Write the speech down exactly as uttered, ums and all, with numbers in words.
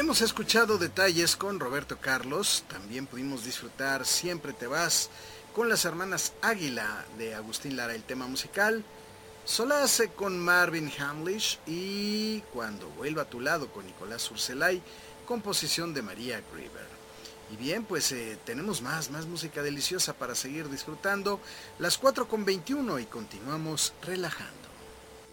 Hemos escuchado detalles con Roberto Carlos, también pudimos disfrutar Siempre te vas con las hermanas Águila de Agustín Lara, el tema musical, Solace con Marvin Hamlish y Cuando vuelva a tu lado con Nicolás Urselay, composición de María Grieber. Y bien, pues eh, tenemos más, más música deliciosa para seguir disfrutando, las cuatro con veintiuno y continuamos relajando.